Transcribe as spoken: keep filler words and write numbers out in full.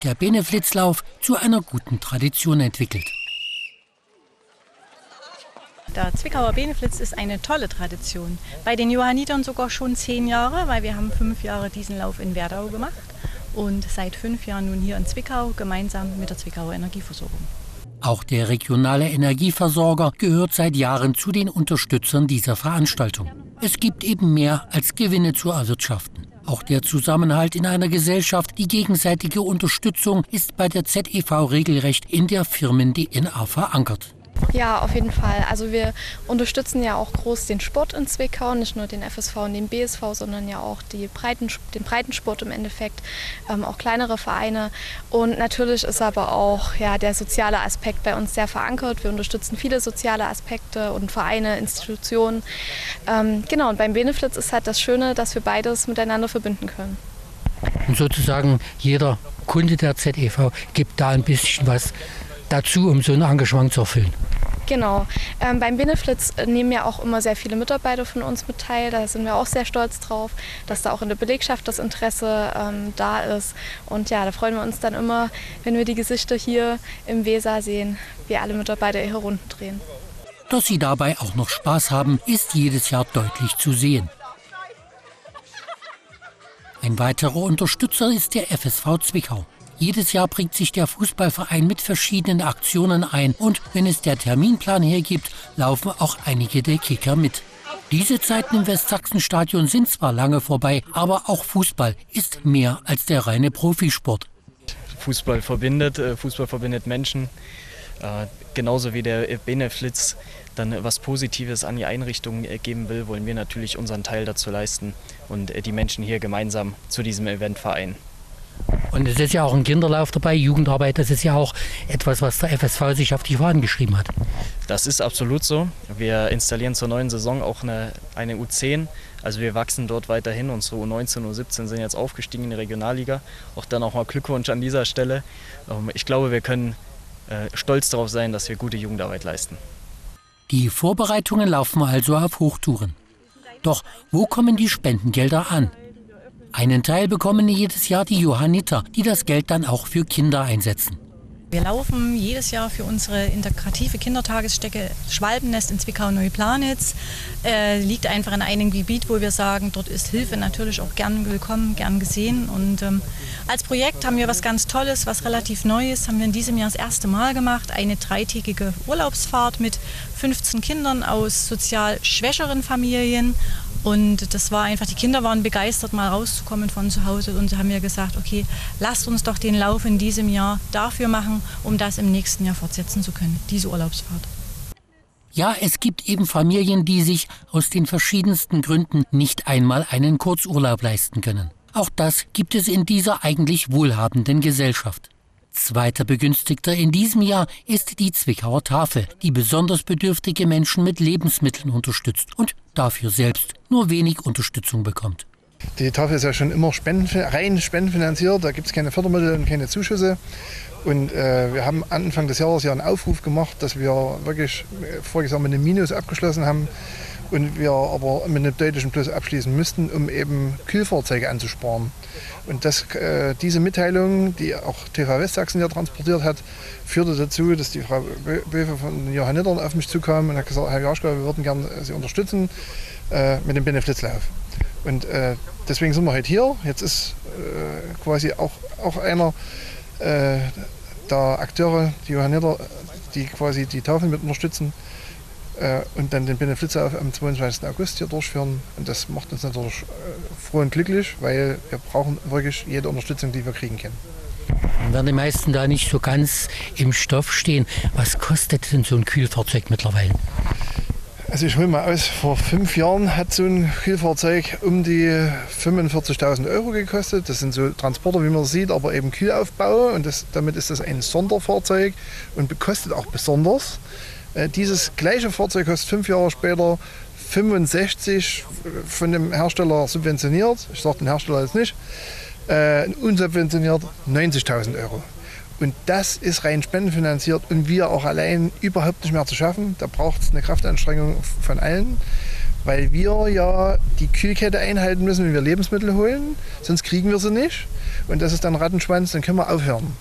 der Beneflitzlauf zu einer guten Tradition entwickelt. Der Zwickauer Beneflitz ist eine tolle Tradition. Bei den Johannitern sogar schon zehn Jahre, weil wir haben fünf Jahre diesen Lauf in Werdau gemacht und seit fünf Jahren nun hier in Zwickau gemeinsam mit der Zwickauer Energieversorgung. Auch der regionale Energieversorger gehört seit Jahren zu den Unterstützern dieser Veranstaltung. Es gibt eben mehr als Gewinne zu erwirtschaften. Auch der Zusammenhalt in einer Gesellschaft, die gegenseitige Unterstützung ist bei der Z E V regelrecht in der Firmen-D N A verankert. Ja, auf jeden Fall. Also wir unterstützen ja auch groß den Sport in Zwickau, nicht nur den F S V und den B S V, sondern ja auch die Breiten, den Breitensport im Endeffekt, ähm, auch kleinere Vereine. Und natürlich ist aber auch ja, der soziale Aspekt bei uns sehr verankert. Wir unterstützen viele soziale Aspekte und Vereine, Institutionen. Ähm, genau, und beim Beneflitz ist halt das Schöne, dass wir beides miteinander verbinden können. Und sozusagen jeder Kunde der Z E V gibt da ein bisschen was dazu, um so ein Engagement zu erfüllen. Genau. Ähm, beim Beneflitz nehmen ja auch immer sehr viele Mitarbeiter von uns mit teil. Da sind wir auch sehr stolz drauf, dass da auch in der Belegschaft das Interesse ähm, da ist. Und ja, da freuen wir uns dann immer, wenn wir die Gesichter hier im Weser sehen, wie alle Mitarbeiter ihre Runden drehen. Dass sie dabei auch noch Spaß haben, ist jedes Jahr deutlich zu sehen. Ein weiterer Unterstützer ist der F S V Zwickau. Jedes Jahr bringt sich der Fußballverein mit verschiedenen Aktionen ein und wenn es der Terminplan hergibt, laufen auch einige der Kicker mit. Diese Zeiten im Westsachsenstadion sind zwar lange vorbei, aber auch Fußball ist mehr als der reine Profisport. Fußball verbindet, Fußball verbindet Menschen, genauso wie der Beneflitz dann was Positives an die Einrichtung geben will, wollen wir natürlich unseren Teil dazu leisten und die Menschen hier gemeinsam zu diesem Event vereinen. Und es ist ja auch ein Kinderlauf dabei, Jugendarbeit, das ist ja auch etwas, was der F S V sich auf die Fahnen geschrieben hat. Das ist absolut so. Wir installieren zur neuen Saison auch eine, eine U zehn, also wir wachsen dort weiterhin. Unsere U neunzehn, U siebzehn sind jetzt aufgestiegen in die Regionalliga. Auch dann auch mal Glückwunsch an dieser Stelle. Ich glaube, wir können stolz darauf sein, dass wir gute Jugendarbeit leisten. Die Vorbereitungen laufen also auf Hochtouren. Doch wo kommen die Spendengelder an? Einen Teil bekommen jedes Jahr die Johanniter, die das Geld dann auch für Kinder einsetzen. Wir laufen jedes Jahr für unsere integrative Kindertagesstätte Schwalbennest in Zwickau-Neuplanitz. Äh, liegt einfach in einem Gebiet, wo wir sagen, dort ist Hilfe natürlich auch gern willkommen, gern gesehen. Und ähm, als Projekt haben wir was ganz Tolles, was relativ Neues, haben wir in diesem Jahr das erste Mal gemacht. Eine dreitägige Urlaubsfahrt mit fünfzehn Kindern aus sozial schwächeren Familien. Und das war einfach, die Kinder waren begeistert, mal rauszukommen von zu Hause. Und so haben wir gesagt, okay, lasst uns doch den Lauf in diesem Jahr dafür machen, um das im nächsten Jahr fortsetzen zu können, diese Urlaubsfahrt. Ja, es gibt eben Familien, die sich aus den verschiedensten Gründen nicht einmal einen Kurzurlaub leisten können. Auch das gibt es in dieser eigentlich wohlhabenden Gesellschaft. Zweiter Begünstigter in diesem Jahr ist die Zwickauer Tafel, die besonders bedürftige Menschen mit Lebensmitteln unterstützt und dafür selbst nur wenig Unterstützung bekommt. Die Tafel ist ja schon immer spenden, rein spendenfinanziert, da gibt es keine Fördermittel und keine Zuschüsse. Und äh, wir haben Anfang des Jahres ja einen Aufruf gemacht, dass wir wirklich voriges Jahr mit einem Minus abgeschlossen haben und wir aber mit einem deutlichen Plus abschließen müssten, um eben Kühlfahrzeuge anzusparen. Und das, äh, diese Mitteilung, die auch T V Westsachsen ja transportiert hat, führte dazu, dass die Frau Böwe von den Johannitern auf mich zukam und hat gesagt, Herr Jaschka, wir würden gerne Sie unterstützen äh, mit dem Beneflitzlauf. Und äh, deswegen sind wir heute hier. Jetzt ist äh, quasi auch, auch einer äh, der Akteure, die Johanniter, die quasi die Tafel mit unterstützen äh, und dann den Beneflitzlauf am zweiundzwanzigsten August hier durchführen. Und das macht uns natürlich äh, froh und glücklich, weil wir brauchen wirklich jede Unterstützung, die wir kriegen können. Dann werden die meisten da nicht so ganz im Stoff stehen. Was kostet denn so ein Kühlfahrzeug mittlerweile? Also ich hole mal aus, vor fünf Jahren hat so ein Kühlfahrzeug um die fünfundvierzigtausend Euro gekostet. Das sind so Transporter, wie man sieht, aber eben Kühlaufbau. Und das, damit ist das ein Sonderfahrzeug und bekostet auch besonders. Äh, dieses gleiche Fahrzeug kostet fünf Jahre später fünfundsechzig, von dem Hersteller subventioniert. Ich sage den Hersteller jetzt nicht. Äh, unsubventioniert neunzigtausend Euro. Und das ist rein spendenfinanziert und wir auch allein überhaupt nicht mehr zu schaffen. Da braucht es eine Kraftanstrengung von allen. weil wir ja die Kühlkette einhalten müssen, wenn wir Lebensmittel holen, sonst kriegen wir sie nicht. Und das ist dann Rattenschwanz, dann können wir aufhören.